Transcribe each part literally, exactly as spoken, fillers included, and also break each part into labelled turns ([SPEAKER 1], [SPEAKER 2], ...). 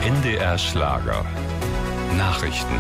[SPEAKER 1] N D R Schlager. Nachrichten.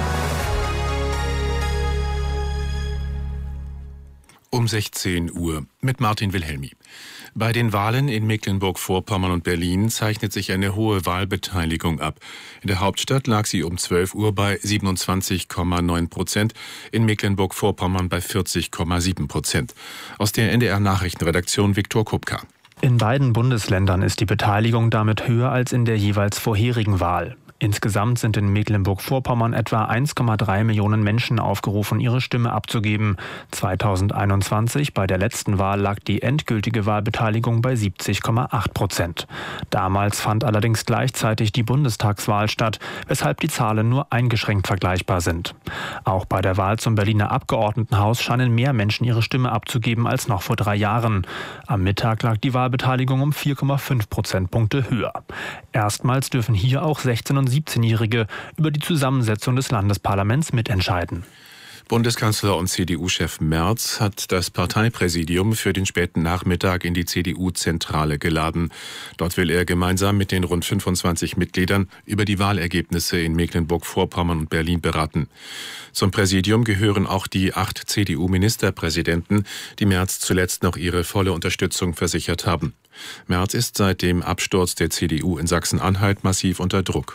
[SPEAKER 2] Um sechzehn Uhr mit Martin Wilhelmi. Bei den Wahlen in Mecklenburg-Vorpommern und Berlin zeichnet sich eine hohe Wahlbeteiligung ab. In der Hauptstadt lag sie um zwölf Uhr bei siebenundzwanzig Komma neun Prozent, in Mecklenburg-Vorpommern bei vierzig Komma sieben Prozent. Aus der N D R-Nachrichtenredaktion Viktor Kupka.
[SPEAKER 3] In beiden Bundesländern ist die Beteiligung damit höher als in der jeweils vorherigen Wahl. Insgesamt sind in Mecklenburg-Vorpommern etwa eins Komma drei Millionen Menschen aufgerufen, ihre Stimme abzugeben. zweitausendeinundzwanzig, bei der letzten Wahl, lag die endgültige Wahlbeteiligung bei siebzig Komma acht Prozent. Damals fand allerdings gleichzeitig die Bundestagswahl statt, weshalb die Zahlen nur eingeschränkt vergleichbar sind. Auch bei der Wahl zum Berliner Abgeordnetenhaus scheinen mehr Menschen ihre Stimme abzugeben als noch vor drei Jahren. Am Mittag lag die Wahlbeteiligung um vier Komma fünf Prozentpunkte höher. Erstmals dürfen hier auch sechzehn- und siebzehnjährige über die Zusammensetzung des Landesparlaments mitentscheiden.
[SPEAKER 2] Bundeskanzler und C D U-Chef Merz hat das Parteipräsidium für den späten Nachmittag in die C D U-Zentrale geladen. Dort will er gemeinsam mit den rund fünfundzwanzig Mitgliedern über die Wahlergebnisse in Mecklenburg-Vorpommern und Berlin beraten. Zum Präsidium gehören auch die acht C D U-Ministerpräsidenten, die Merz zuletzt noch ihre volle Unterstützung versichert haben. Merz ist seit dem Absturz der C D U in Sachsen-Anhalt massiv unter Druck.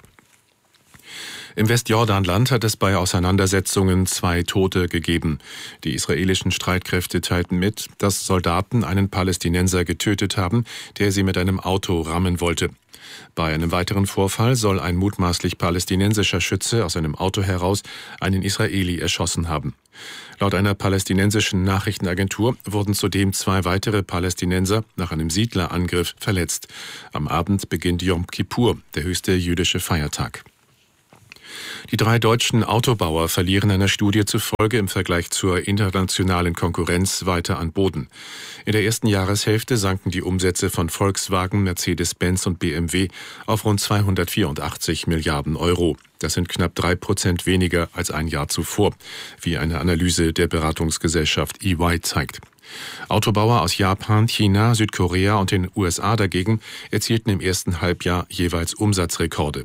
[SPEAKER 2] Im Westjordanland hat es bei Auseinandersetzungen zwei Tote gegeben. Die israelischen Streitkräfte teilten mit, dass Soldaten einen Palästinenser getötet haben, der sie mit einem Auto rammen wollte. Bei einem weiteren Vorfall soll ein mutmaßlich palästinensischer Schütze aus einem Auto heraus einen Israeli erschossen haben. Laut einer palästinensischen Nachrichtenagentur wurden zudem zwei weitere Palästinenser nach einem Siedlerangriff verletzt. Am Abend beginnt Yom Kippur, der höchste jüdische Feiertag. Die drei deutschen Autobauer verlieren einer Studie zufolge im Vergleich zur internationalen Konkurrenz weiter an Boden. In der ersten Jahreshälfte sanken die Umsätze von Volkswagen, Mercedes-Benz und B M W auf rund zweihundertvierundachtzig Milliarden Euro. Das sind knapp drei Prozent weniger als ein Jahr zuvor, wie eine Analyse der Beratungsgesellschaft E Y zeigt. Autobauer aus Japan, China, Südkorea und den U S A dagegen erzielten im ersten Halbjahr jeweils Umsatzrekorde.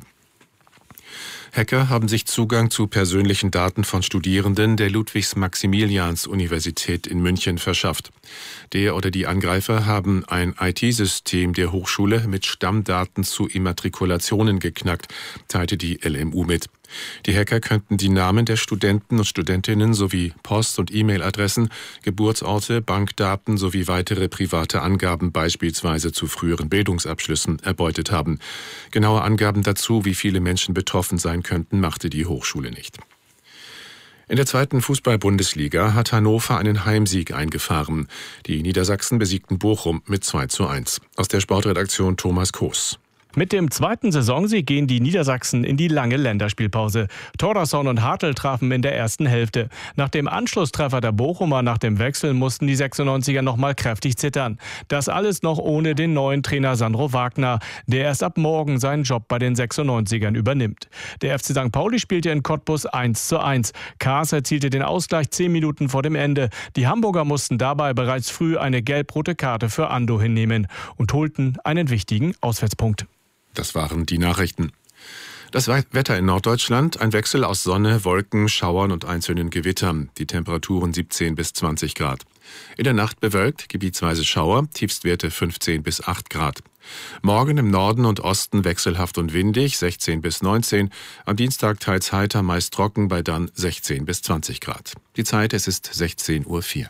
[SPEAKER 2] Hacker haben sich Zugang zu persönlichen Daten von Studierenden der Ludwigs-Maximilians-Universität in München verschafft. Der oder die Angreifer haben ein I T-System der Hochschule mit Stammdaten zu Immatrikulationen geknackt, teilte die L M U mit. Die Hacker könnten die Namen der Studenten und Studentinnen sowie Post- und E-Mail-Adressen, Geburtsorte, Bankdaten sowie weitere private Angaben beispielsweise zu früheren Bildungsabschlüssen erbeutet haben. Genaue Angaben dazu, wie viele Menschen betroffen sein könnten, machte die Hochschule nicht. In der zweiten Fußball-Bundesliga hat Hannover einen Heimsieg eingefahren. Die Niedersachsen besiegten Bochum mit zwei zu eins. Aus der Sportredaktion Thomas Koos.
[SPEAKER 4] Mit dem zweiten Saisonsieg gehen die Niedersachsen in die lange Länderspielpause. Thordarson und Hartl trafen in der ersten Hälfte. Nach dem Anschlusstreffer der Bochumer nach dem Wechsel mussten die sechsundneunziger noch mal kräftig zittern. Das alles noch ohne den neuen Trainer Sandro Wagner, der erst ab morgen seinen Job bei den sechsundneunzigern übernimmt. Der F C Sankt Pauli spielte in Cottbus eins zu eins. Kaas erzielte den Ausgleich zehn Minuten vor dem Ende. Die Hamburger mussten dabei bereits früh eine gelb-rote Karte für Ando hinnehmen und holten einen wichtigen Auswärtspunkt.
[SPEAKER 2] Das waren die Nachrichten. Das Wetter in Norddeutschland, ein Wechsel aus Sonne, Wolken, Schauern und einzelnen Gewittern. Die Temperaturen siebzehn bis zwanzig Grad. In der Nacht bewölkt, gebietsweise Schauer, Tiefstwerte fünfzehn bis acht Grad. Morgen im Norden und Osten wechselhaft und windig, sechzehn bis neunzehn. Am Dienstag teils heiter, meist trocken, bei dann sechzehn bis zwanzig Grad. Die Zeit, es ist sechzehn Uhr vier.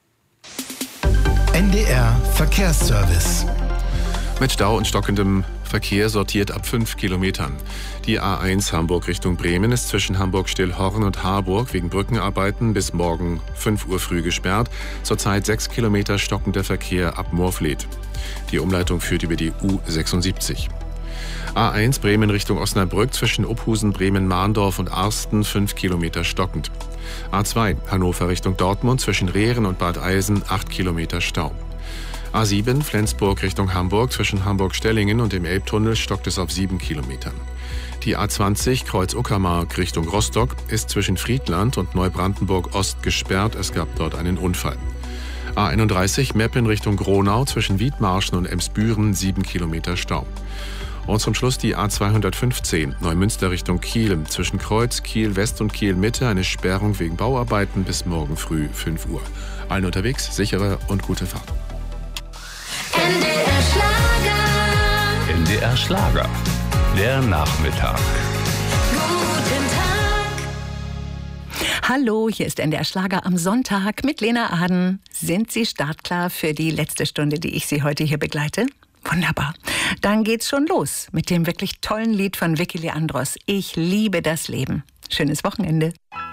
[SPEAKER 5] N D R Verkehrsservice.
[SPEAKER 2] Mit Stau und stockendem Verkehr sortiert ab fünf Kilometern. Die A eins Hamburg Richtung Bremen ist zwischen Hamburg-Stillhorn und Harburg wegen Brückenarbeiten bis morgen fünf Uhr früh gesperrt. Zurzeit sechs Kilometer stockender Verkehr ab Moorfleet. Die Umleitung führt über die U sechsundsiebzig. A eins Bremen Richtung Osnabrück zwischen Ophusen, Bremen-Mahndorf und Arsten fünf Kilometer stockend. A zwei Hannover Richtung Dortmund zwischen Rehren und Bad Eilsen acht Kilometer Stau. A sieben Flensburg Richtung Hamburg zwischen Hamburg-Stellingen und dem Elbtunnel stockt es auf sieben Kilometern. Die A zwanzig Kreuz-Uckermark Richtung Rostock ist zwischen Friedland und Neubrandenburg-Ost gesperrt. Es gab dort einen Unfall. A einunddreißig Meppen Richtung Gronau zwischen Wiedmarschen und Emsbüren sieben Kilometer Stau. Und zum Schluss die A zweihundertfünfzehn, Neumünster Richtung Kiel. Zwischen Kreuz, Kiel West und Kiel Mitte eine Sperrung wegen Bauarbeiten bis morgen früh fünf Uhr. Allen unterwegs, sichere und gute Fahrt.
[SPEAKER 6] N D R Schlager.
[SPEAKER 1] N D R Schlager. Der Nachmittag.
[SPEAKER 6] Guten Tag.
[SPEAKER 7] Hallo, hier ist N D R Schlager am Sonntag mit Lena Aden. Sind Sie startklar für die letzte Stunde, die ich Sie heute hier begleite? Wunderbar. Dann geht's schon los mit dem wirklich tollen Lied von Vicky Leandros. Ich liebe das Leben. Schönes Wochenende.